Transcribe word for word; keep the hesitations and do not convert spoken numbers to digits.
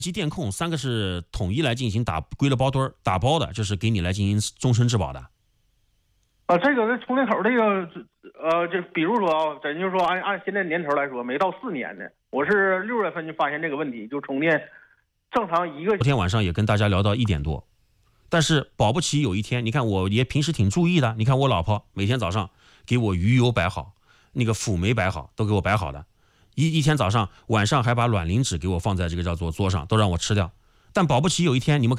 机电控三个是统一来进行打归了包堆儿打包的，就是给你来进行终身质保的。 啊，这个充电口这个，呃，就比如说啊，咱就说按按现在年头来说，没到四年呢。我是六月份就发现这个问题，就充电正常一个。 昨天晚上也跟大家聊到一点多，但是保不齐有一天，你看我也平时挺注意的，你看我老婆每天早上给我鱼油摆好，那个辅酶摆好，都给我摆好的。一一天早上晚上还把卵磷脂给我放在这个叫做桌上，都让我吃掉。但保不齐有一天你们可能